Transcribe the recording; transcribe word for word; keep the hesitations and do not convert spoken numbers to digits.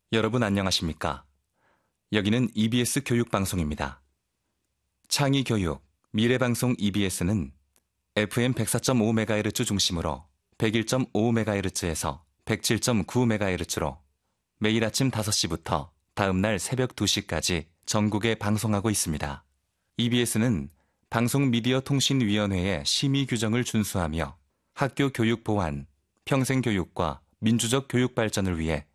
여러분 안녕하십니까? 여기는 이비에스 교육방송입니다. 창의교육, 미래방송 이비에스는 에프엠 백사 점 오 메가헤르츠 중심으로 백일 점 오 메가헤르츠에서 백칠 점 구 메가헤르츠로 매일 아침 다섯 시부터 다음날 새벽 두 시까지 전국에 방송하고 있습니다. 이비에스는 방송미디어통신위원회의 심의 규정을 준수하며 학교 교육 보안, 평생교육과 민주적 교육 발전을 위해